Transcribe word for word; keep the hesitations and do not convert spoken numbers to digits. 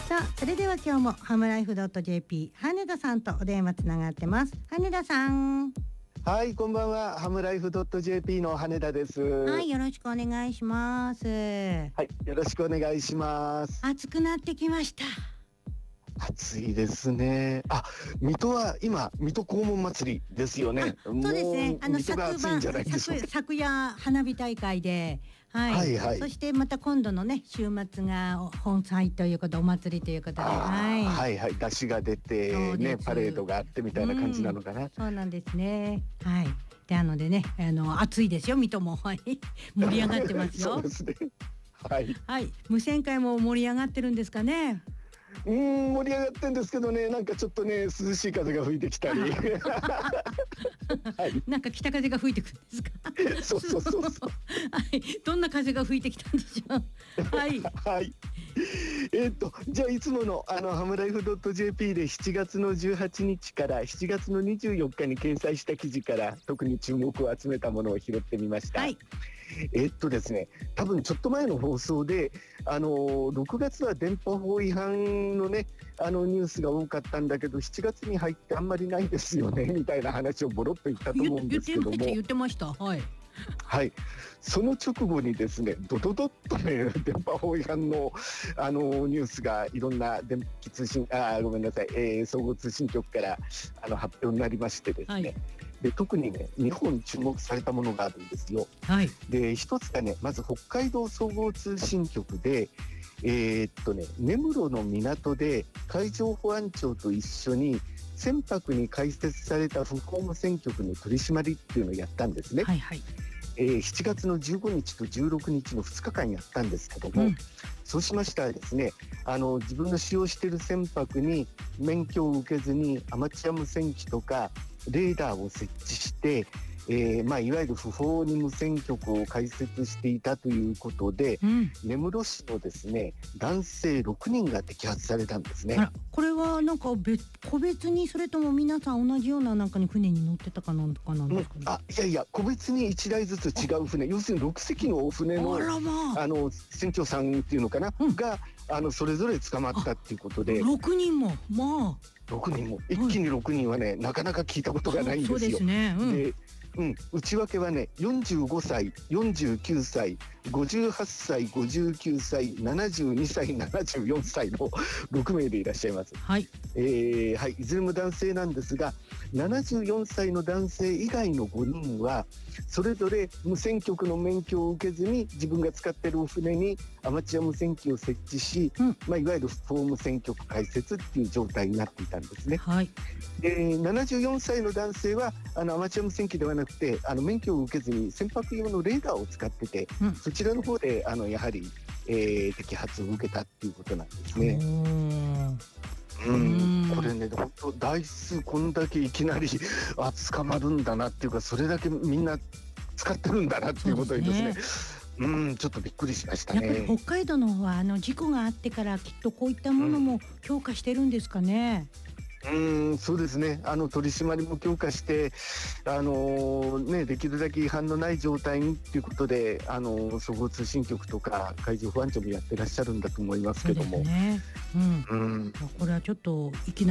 さあ、それでは今日もハムライフ .jp 羽田さんとお電話つながってます。羽田さん。 はい、こんばんは。ハムライフ .jp の羽田です。 はい、よろしくお願いします。 はい、よろしくお願いします。 暑くなってきました。 暑いですね。あ、水戸は今水戸黄門祭りですよね。 そうですね。あの水戸が暑いんじゃないでしょうか。 昨昨夜花火大会で、はい、 はいはい。 そしてまた今度のね週末が本祭ということお祭りということで、はい、 はいはい、出汁が出てねパレードがあってみたいな感じなのかな。 うん、そうなんですね。はい。でなのでね、あの暑いですよ水戸も、はい、盛り上がってますよ。 そうですね。はい。 はい。無線会も盛り上がってるんですかね。 うん、盛り上がってんですけどね、なんかちょっとね涼しい風が吹いてきたり、はい、 なんか北風が吹いてくるんですか。 そうそうそうそう。はい、 どんな風が吹いてきたんでしょう。はい。 はい。えー、っとじゃあいつものあのハムライフ .jp でしちがつのじゅうはちにちからしちがつのにじゅうよっかに掲載した記事から特に注目を集めたものを拾ってみました。はい、えー、っとですね、多分ちょっと前の放送であのろくがつは電波法違反のねあのニュースが多かったんだけどしちがつに入ってあんまりないですよねみたいな話をボロッと言ったと思うんですけども、 言ってました。はい。 はい、その直後にですねドドドッとね電波法違反のあのニュースがいろんな電気通信あごめんなさい、えー、総合通信局からあの発表になりましてですね、はい、で特にねにほん注目されたものがあるんですよ。はい、で一つがねまず北海道総合通信局でえー、っとね根室の港で海上保安庁と一緒に船舶に開設された不法無線局の取り締まりっていうのをやったんですね。はいはい、えー、しちがつのじゅうごにちとじゅうろくにちのふつかかんやったんですけども、うん、そうしましたらですねあの自分の使用している船舶に免許を受けずにアマチュア無線機とかレーダーを設置してえーまあ、いわゆる不法に無線局を開設していたということで、うん、根室市のですね男性ろくにんが摘発されたんですね。 これはなんか別個別にそれとも皆さん同じようななんかに船に乗ってたかなんとかなんですかね。 うん、あいやいや個別にいちだいずつ違う船要するにろくせきの船のあ、まあ、あの船長さんっていうのかな、うん、があのそれぞれ捕まったっていうことでろくにんもまあろくにんも一気にろくにんはね、はい、なかなか聞いたことがないんですよ。そうですね、うんでうん、内訳はねよんじゅうごさいよんじゅうきゅうさいごじゅうはっさいごじゅうきゅうさいななじゅうにさいななじゅうよんさいのろくめいでいらっしゃいます。はい、えーはい、いずれも男性なんですがななじゅうよんさいの男性以外のごにんはそれぞれ無線局の免許を受けずに自分が使っている船にアマチュア無線機を設置し、うんまあ、いわゆる不法無線局開設っていう状態になっていたんですね。はい、でななじゅうよんさいの男性はあのアマチュア無線機ではなくてあの免許を受けずに船舶用のレーダーを使ってて、うん、そちらの方であのやはり、えー、摘発を受けたっていうことなんですね。うん、これね本当台数こんだけいきなりあ捕まるんだなっていうかそれだけみんな使ってるんだなっていうことにですねうんちょっとびっくりしましたね。 やっぱり北海道の方はあの事故があってからきっとこういったものも強化してるんですかね。 うん、うんそうですねあの取り締まりも強化してあのーね、できるだけ違反のない状態にということであのー総合通信局とか海上保安庁もやってらっしゃるんだと思いますけども、 ねうんうん、これはちょっといきなり